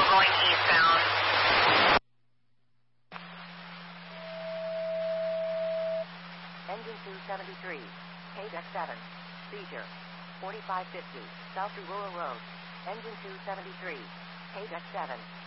going eastbound. Engine 273, KDEC 7, seizure, 4550, south to Rural Road. Engine 273, KDEC 7.